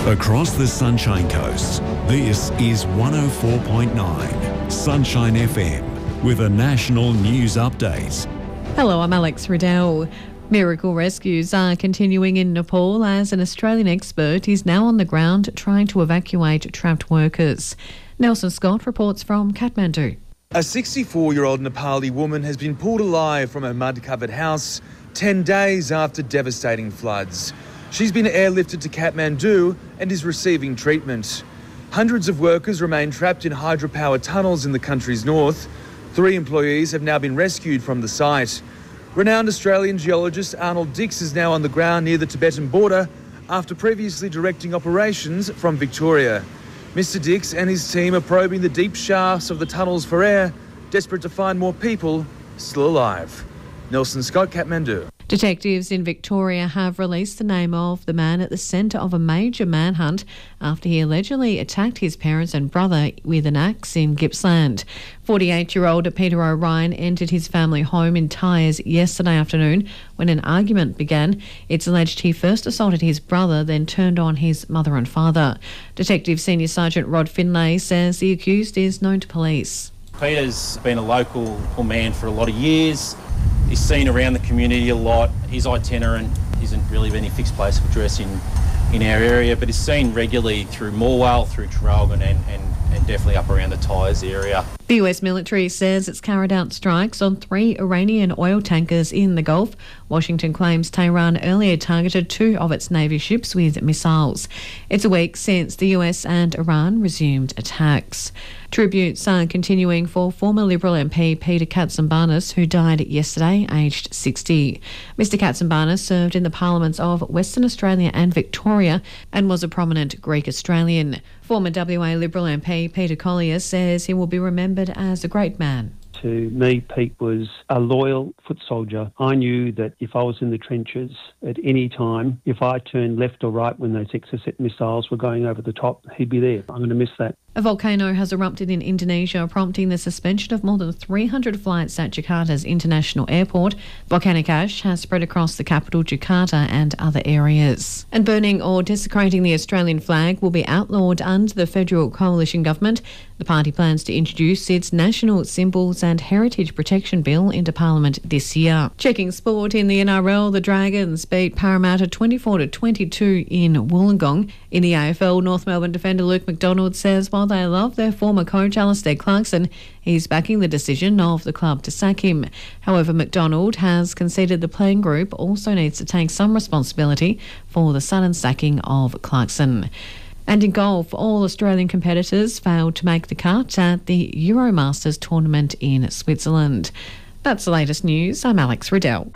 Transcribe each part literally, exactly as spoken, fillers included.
Across the Sunshine Coast, this is one oh four point nine Sunshine F M with a national news update. Hello, I'm Alex Riddell. Miracle rescues are continuing in Nepal as an Australian expert is now on the ground trying to evacuate trapped workers. Nelson Scott reports from Kathmandu. A sixty-four-year-old Nepali woman has been pulled alive from a mud-covered house ten days after devastating floods. She's been airlifted to Kathmandu and is receiving treatment. Hundreds of workers remain trapped in hydropower tunnels in the country's north. Three employees have now been rescued from the site. Renowned Australian geologist Arnold Dix is now on the ground near the Tibetan border after previously directing operations from Victoria. Mister Dix and his team are probing the deep shafts of the tunnels for air, desperate to find more people still alive. Nelson Scott, Kathmandu. Detectives in Victoria have released the name of the man at the centre of a major manhunt after he allegedly attacked his parents and brother with an axe in Gippsland. forty-eight-year-old Peter O'Ryan entered his family home in Tyres yesterday afternoon when an argument began. It's alleged he first assaulted his brother, then turned on his mother and father. Detective Senior Sergeant Rod Finlay says the accused is known to police. Peter's been a local man for a lot of years. He's seen around the community a lot. He's itinerant. He isn't really any fixed place of address in, in our area, but he's seen regularly through Morwell, through Traralgon and, and, and definitely up around the Tyres area. The U S military says it's carried out strikes on three Iranian oil tankers in the Gulf. Washington claims Tehran earlier targeted two of its Navy ships with missiles. It's a week since the U S and Iran resumed attacks. Tributes are continuing for former Liberal M P Peter Katsambarnis, who died yesterday, aged sixty. Mister Katsambarnis served in the parliaments of Western Australia and Victoria and was a prominent Greek Australian. Former W A Liberal M P Peter Collier says he will be remembered as a great man. To me, Pete was a loyal foot soldier. I knew that if I was in the trenches at any time, if I turned left or right when those Exocet missiles were going over the top, he'd be there. I'm going to miss that. A volcano has erupted in Indonesia, prompting the suspension of more than three hundred flights at Jakarta's international airport. Volcanic ash has spread across the capital, Jakarta, and other areas. And burning or desecrating the Australian flag will be outlawed under the federal coalition government. The party plans to introduce its National Symbols and Heritage Protection Bill into Parliament this year. Checking sport in the N R L, the Dragons beat Parramatta twenty-four to twenty-two in Wollongong. In the A F L, North Melbourne defender Luke McDonald says while they love their former coach Alistair Clarkson, he's backing the decision of the club to sack him. However, McDonald has conceded the playing group also needs to take some responsibility for the sudden sacking of Clarkson. And in golf, all Australian competitors failed to make the cut at the Euromasters tournament in Switzerland. That's the latest news. I'm Alex Riddell.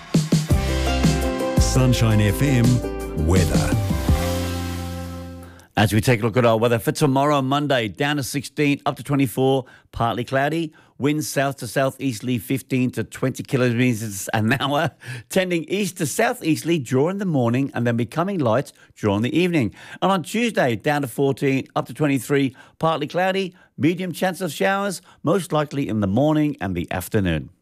Sunshine F M weather. As we take a look at our weather for tomorrow, Monday, down to sixteen, up to twenty-four, partly cloudy, winds south to southeasterly fifteen to twenty kilometres an hour, tending east to southeasterly during the morning and then becoming light during the evening. And on Tuesday, down to fourteen, up to twenty-three, partly cloudy, medium chance of showers, most likely in the morning and the afternoon.